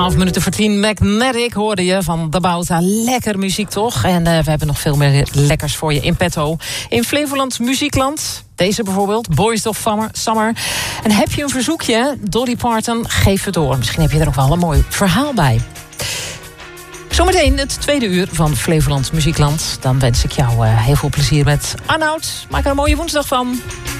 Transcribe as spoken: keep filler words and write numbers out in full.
twaalf minuten voor tien. Magnetic hoorde je van de Bauta. Lekker muziek toch? En uh, we hebben nog veel meer lekkers voor je in petto. In Flevoland Muziekland. Deze bijvoorbeeld, Boys of Summer. En heb je een verzoekje, Dolly Parton, geef het door. Misschien heb je er ook wel een mooi verhaal bij. Zometeen het tweede uur van Flevoland Muziekland. Dan wens ik jou uh, heel veel plezier met Arnoud. Maak er een mooie woensdag van.